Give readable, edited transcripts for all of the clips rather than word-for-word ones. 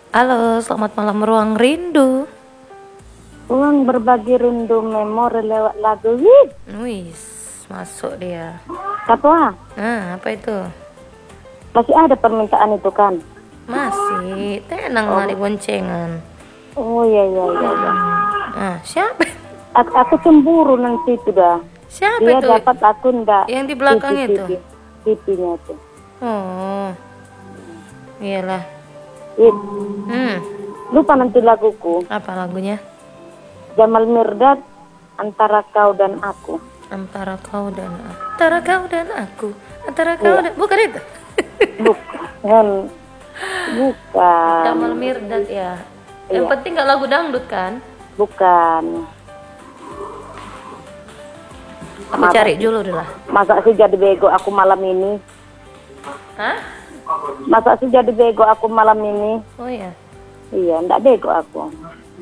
Halo, selamat malam Ruang Rindu. Ruang berbagi rindu memori lewat lagu Wih, Wis, masuk dia. Katwa, Apa itu? masih ada permintaan itu kan? Masih, tenang lah di boncengan. Oh iya iya iya. Iya. Siapa? Aku cemburu nanti itu dah. Siapa Dia itu? dapat aku ndak? Yang di belakang itu? Pipinya itu. Oh, iyalah. It, Hmm, lupa nanti laguku. apa lagunya? Jamal Mirdad, Antara Kau dan Aku. Antara kau dan aku. Antara kau Iya. dan... Bukan itu? Bukan. Bukan. Jamal Mirdad ya. Yang Iya. penting gak lagu dangdut kan? Bukan. Aku cari dulu dulu lah. Masa sih jadi bego aku malam ini? Hah? Masa sih jadi bego aku malam ini? Oh iya. Iya, ndak bego aku.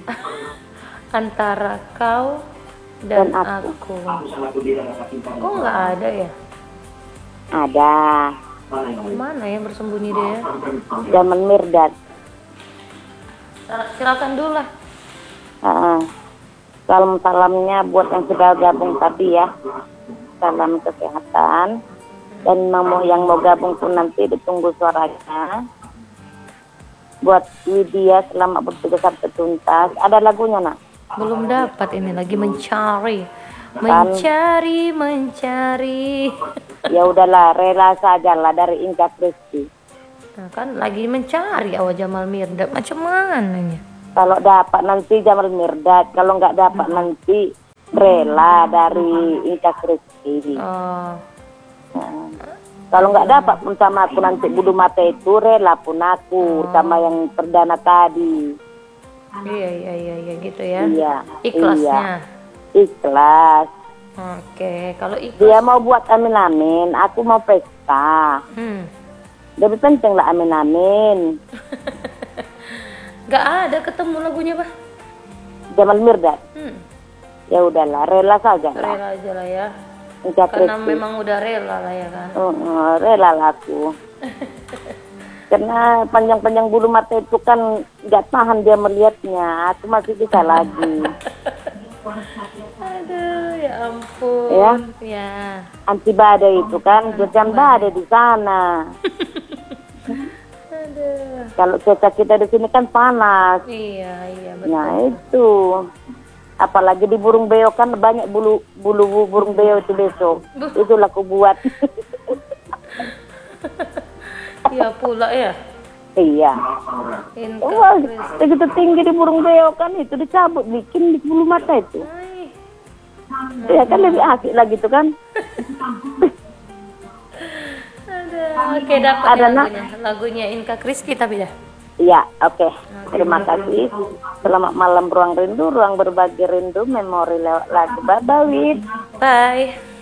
Antara kau dan Dan aku. aku. Kok nggak ada ya? Ada. Mana yang bersembunyi dia? Jamal Mirdad. Silakan dulu lah. Salam-salamnya buat yang sudah gabung tadi ya. Salam kesehatan. Dan yang mau gabung pun nanti ditunggu suaranya. Buat Widya selamat bertugas sampai tuntas. Ada lagunya nak? Belum dapat, ini lagi mencari. Mencari. Ya udahlah, rela sajalah dari Inka Kristi. Nah, kan lagi mencari awal Jamal Mirdad. Macam mananya? Kalau dapat nanti Jamal Mirdad, kalau nggak dapat nanti rela dari Inka Kristi. Oh, Kalau nggak dapat pun sama aku nanti bulu mata itu rela pun aku sama yang perdana tadi. iya gitu ya. Iya. Ikhlasnya. Iya. Ikhlas. Oke, kalau ikhlas. Dia mau buat amin-amin, aku mau pesta. Lebih penting lah amin-amin. Gak ada ketemu lagunya, Pak. Jamal Mirdad. Ya udahlah, rela saja lah. Rela aja lah ya. Inka Karena Kristi. memang udah rela lah ya kan. Rela lah aku. Karena panjang-panjang bulu mata itu kan nggak tahan dia melihatnya. Aku masih bisa lagi. Aduh, ya ampun. Ya. Ya. Anti badai itu kan, jangan badai di sana. Aduh. Kalau cuaca kita di sini kan panas. Iya, betul. Nah itu. Apalagi di burung beo kan banyak bulu burung beo itu besok. Itulah aku buat. Iya pula ya. Iya. Inka Wah, Kristi. begitu tinggi di burung beo kan itu dicabut bikin di bulu mata itu. Ay. Ya kan lebih asik lagi tuh kan. Aduh. Oke, dapat Ada, ya Nak? lagunya Inka Kristi tapi dah. Iya, oke. Terima kasih. Selamat malam Ruang Rindu, ruang berbagi rindu, memori lewat lagu Babawit. Bye.